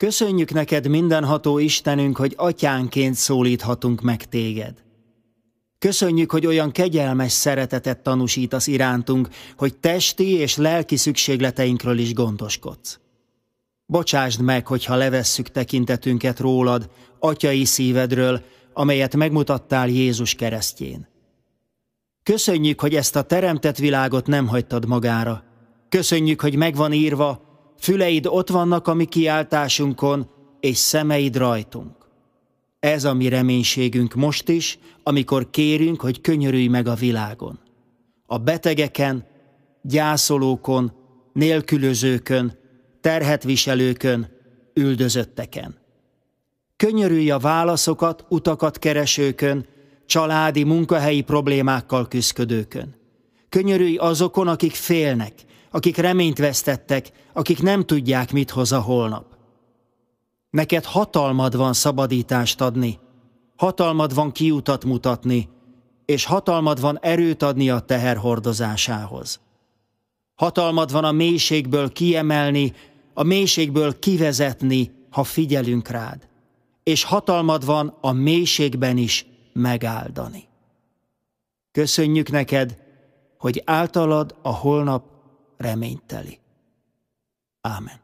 Köszönjük neked, mindenható Istenünk, hogy atyánként szólíthatunk meg téged. Köszönjük, hogy olyan kegyelmes szeretetet tanúsítasz irántunk, hogy testi és lelki szükségleteinkről is gondoskodsz. Bocsásd meg, hogyha levesszük tekintetünket rólad, atyai szívedről, amelyet megmutattál Jézus keresztjén. Köszönjük, hogy ezt a teremtett világot nem hagytad magára. Köszönjük, hogy megvan írva, füleid ott vannak a mi kiáltásunkon, és szemeid rajtunk. Ez a mi reménységünk most is, amikor kérünk, hogy könyörülj meg a világon. A betegeken, gyászolókon, nélkülözőkön, terhet viselőkön, üldözötteken. Könyörülj a válaszokat, utakat keresőkön, családi, munkahelyi problémákkal küszködőkön. Könyörülj azokon, akik félnek, akik reményt vesztettek, akik nem tudják, mit hoz a holnap. Neked hatalmad van szabadítást adni, hatalmad van kiutat mutatni, és hatalmad van erőt adni a teher hordozásához. Hatalmad van a mélységből kiemelni, a mélységből kivezetni, ha figyelünk rád. És hatalmad van a mélységben is megáldani. Köszönjük neked, hogy általad a holnap reményteli. Ámen.